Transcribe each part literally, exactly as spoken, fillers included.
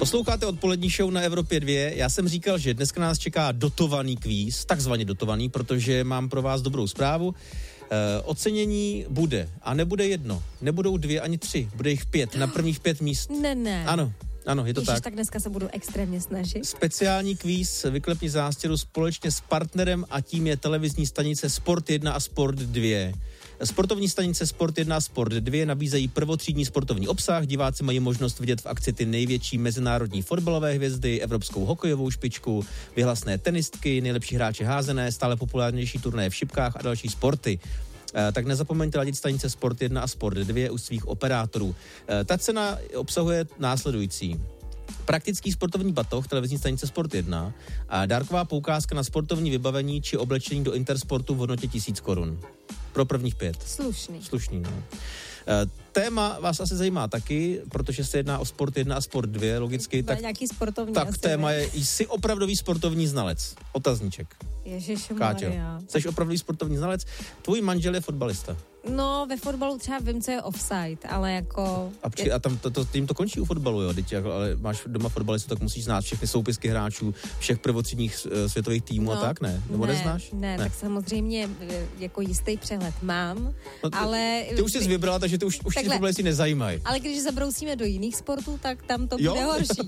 Posloucháte odpolední show na Evropě dva. Já jsem říkal, že dneska nás čeká dotovaný kvíz, takzvaně dotovaný, protože mám pro vás dobrou zprávu. E, ocenění bude a nebude jedno, nebudou dvě ani tři, bude jich pět, na prvních pět míst. Ne, ne. Ano, ano, je to Ježiš, tak. tak dneska se budu extrémně snažit. Speciální kvíz Vyklepni zástěru společně s partnerem a tím je televizní stanice Sport jedna a Sport dva. Sportovní stanice Sport jedna a Sport dva nabízejí prvotřídní sportovní obsah. Diváci mají možnost vidět v akci ty největší mezinárodní fotbalové hvězdy, evropskou hokejovou špičku, vyhlasné tenistky, nejlepší hráče házené, stále populárnější turnaje v šipkách a další sporty. E, tak nezapomeňte ladit stanice Sport jedna a Sport dva u svých operátorů. E, ta cena obsahuje následující. Praktický sportovní batoh televizní stanice Sport jedna a dárková poukázka na sportovní vybavení či oblečení do Intersportu v hodnotě tisíc korun. Pro prvních pět. Slušný. Slušný, no. E, téma vás asi zajímá taky, protože se jedná o Sport jedna a Sport dva, logicky. Tak, nějaký sportovní tak asi téma ne. je, jsi opravdový sportovní znalec. Otazníček. Ježišmarja. Jsi opravdový sportovní znalec? Tvůj manžel je fotbalista. No, ve fotbalu třeba vím, co je offside, ale jako... A, při, a tam to, to, tím to končí u fotbalu, jo? Teď, jako, ale máš doma fotbalistu, tak musíš znát všechny soupisky hráčů, všech prvotřídních uh, světových týmů no, a tak, ne? Nebo ne, neznáš? Ne, ne, tak samozřejmě jako jistý přehled mám, no, ty, ale... Ty už jsi vybrala, takže ty už, už ti fotbalisti nezajímají. Ale když zabrousíme do jiných sportů, tak tam to bude jo? horší.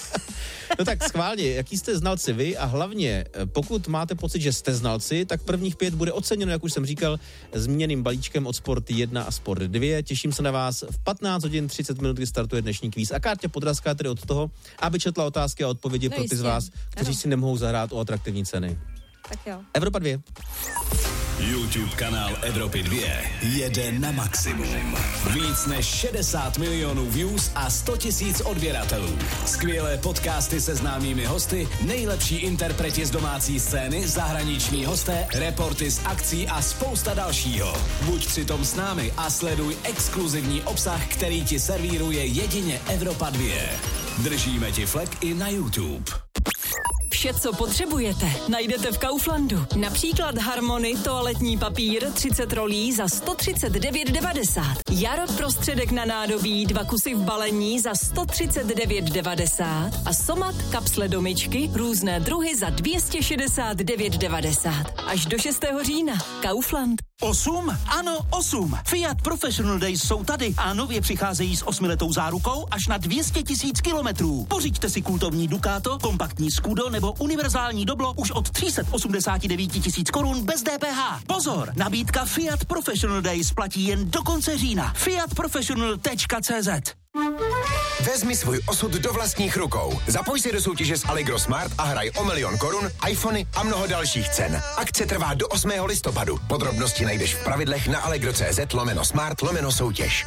No tak schválně, jaký jste znalci vy a hlavně, pokud máte pocit, že jste znalci, tak prvních pět bude oceněno, jak už jsem říkal, zmíněným balíčkem od Sport jedna a Sport dva. Těším se na vás v patnáct hodin třicet minut, kdy startuje dnešní kvíz. A Kártě Podrazká tedy od toho, aby četla otázky a odpovědi no pro ty z vás, kteří ano. si nemohou zahrát o atraktivní ceny. Tak jo. Evropa dva. YouTube kanál Evropy dva jede na maximum. Víc než šedesát milionů views a sto tisíc odběratelů. Skvělé podcasty se známými hosty, nejlepší interpreti z domácí scény, zahraniční hosté, reporty z akcí a spousta dalšího. Buď přitom s námi a sleduj exkluzivní obsah, který ti servíruje jedině Evropa dva. Držíme ti flek i na YouTube. Vše, co potřebujete, najdete v Kauflandu. Například Harmony toaletní papír třicet rolí za sto třicet devět devadesát. Jarod prostředek na nádobí dva kusy v balení za sto třicet devět devadesát a Somat kapsle do myčky různé druhy za dvě stě šedesát devět devadesát. Až do šestého října. Kaufland. Osm? Ano, osm. Fiat Professional Days jsou tady a nově přicházejí s osmiletou zárukou až na dvě stě tisíc kilometrů. Pořiďte si kultovní Ducato, kompaktní Scudo nebo univerzální Doblo už od tři sta osmdesát devět tisíc korun bez D P H. Pozor, nabídka Fiat Professional Days platí jen do konce října. fiat professional tečka cé zet. Vezmi svůj osud do vlastních rukou. Zapoj se do soutěže s Allegro Smart a hraj o milion korun, iPhony a mnoho dalších cen. Akce trvá do osmého listopadu. Podrobnosti najdeš v pravidlech na allegro tečka cé zet lomeno smart lomeno soutěž.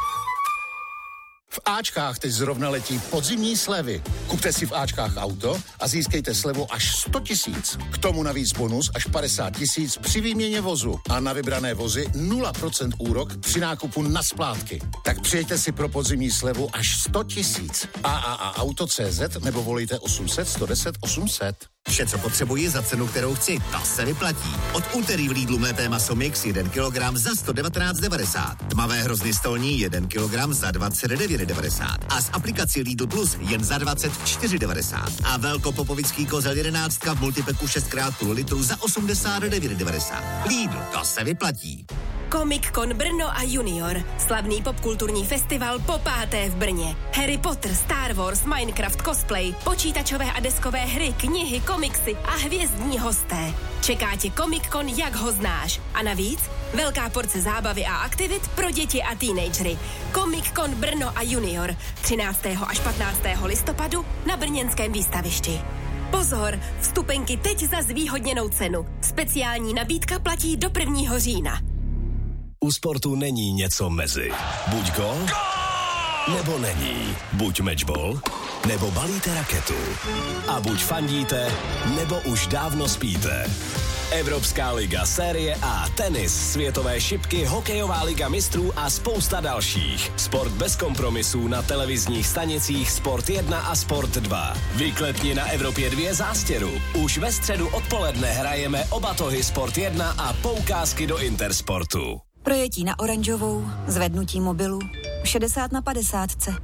V Ačkách teď zrovna letí podzimní slevy. Kupte si v Ačkách auto a získejte slevu až sto tisíc. K tomu navíc bonus až padesát tisíc při výměně vozu. A na vybrané vozy nula procent úrok při nákupu na splátky. Tak přijďte si pro podzimní slevu až sto tisíc. a a a auto tečka cé zet nebo volejte osm set sto deset osm set. Vše, co potřebuji za cenu, kterou chci, to se vyplatí. Od úterý v Lidlu mlété maso mix jeden kilogram za sto devatenáct devadesát. Tmavé hrozny stolní jeden kilogram za dvacet devět devadesát. A z aplikací Lidl Plus jen za dvacet čtyři devadesát. A velkopopovický kozel jedenáctka v multipeku šest krát půl litru za osmdesát devět devadesát. Lidl, to se vyplatí. Comic Con Brno a Junior. Slavný popkulturní festival po páté v Brně. Harry Potter, Star Wars, Minecraft, cosplay, počítačové a deskové hry, knihy, komiksy a hvězdní hosté. Čeká tě Comic Con, jak ho znáš. A navíc velká porce zábavy a aktivit pro děti a teenagery. Comic Con Brno a Junior. třináctého až patnáctého listopadu na brněnském výstavišti. Pozor, vstupenky teď za zvýhodněnou cenu. Speciální nabídka platí do prvního října. U sportu není něco mezi. Buď gol, nebo není. Buď matchball, nebo balíte raketu. A buď fandíte, nebo už dávno spíte. Evropská liga, série A, tenis, světové šipky, hokejová liga mistrů a spousta dalších. Sport bez kompromisů na televizních stanicích Sport jedna a Sport dva. Vyklepni na Evropě dva zástěru. Už ve středu odpoledne hrajeme oba tohy Sport jedna a poukázky do Intersportu. Projetí na oranžovou, zvednutí mobilu, šedesát na padesát.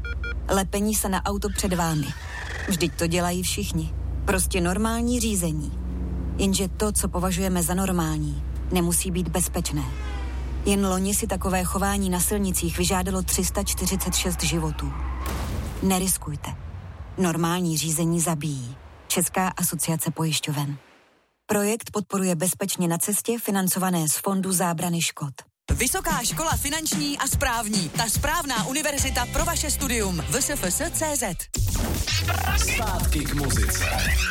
lepení se na auto před vámi. Vždyť to dělají všichni. Prostě normální řízení. Jenže to, co považujeme za normální, nemusí být bezpečné. Jen loni si takové chování na silnicích vyžádalo tři sta čtyřicet šest životů. Neriskujte. Normální řízení zabíjí. Česká asociace pojišťoven. Projekt podporuje Bezpečně na cestě, financované z Fondu zábrany škod. Vysoká škola finanční a správní. Ta správná univerzita pro vaše studium. V S F S tečka cé zet. Zpátky k muzice.